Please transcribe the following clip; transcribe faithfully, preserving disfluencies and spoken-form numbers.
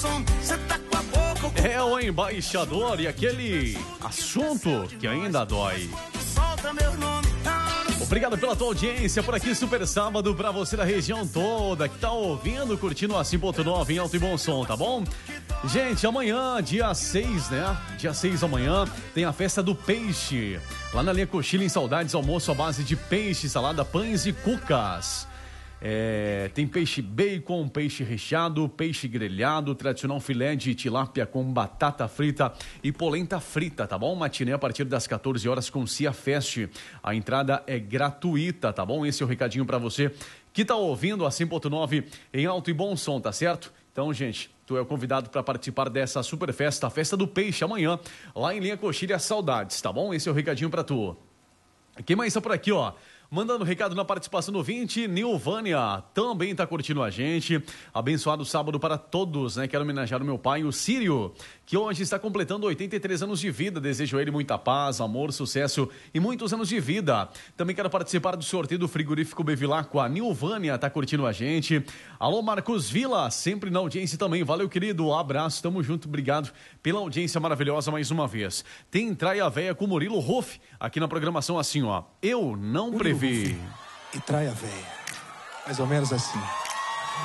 É o embaixador e aquele assunto que ainda dói. Obrigado pela tua audiência por aqui, super sábado pra você da região toda que tá ouvindo, curtindo a cem ponto nove em alto e bom som, tá bom? Gente, amanhã, dia seis, né? Dia seis amanhã, tem a festa do peixe. Lá na linha Cochila, em Saudades, almoço à base de peixe, salada, pães e cucas. É, tem peixe bacon, peixe recheado, peixe grelhado, tradicional filé de tilápia com batata frita e polenta frita, tá bom? Matinê a partir das quatorze horas com Cia Fest. A entrada é gratuita, tá bom? Esse é o recadinho pra você que tá ouvindo a cem ponto nove em alto e bom som, tá certo? Então, gente, tu é o convidado para participar dessa super festa, a festa do peixe, amanhã, lá em Linha Coxilha, Saudades, tá bom? Esse é o recadinho pra tu. Quem mais tá por aqui, ó? Mandando recado na participação do vinte, Nilvânia também tá curtindo a gente. Abençoado sábado para todos, né? Quero homenagear o meu pai, o Sírio, que hoje está completando oitenta e três anos de vida. Desejo a ele muita paz, amor, sucesso e muitos anos de vida. Também quero participar do sorteio do frigorífico Bevilacqua. A Nilvânia tá curtindo a gente. Alô, Marcos Vila, sempre na audiência também. Valeu, querido. Abraço, tamo junto. Obrigado pela audiência maravilhosa mais uma vez. Tem Traia Véia com Murilo Ruff aqui na programação assim, ó. Eu não previ. E Traia Véia. Mais ou menos assim.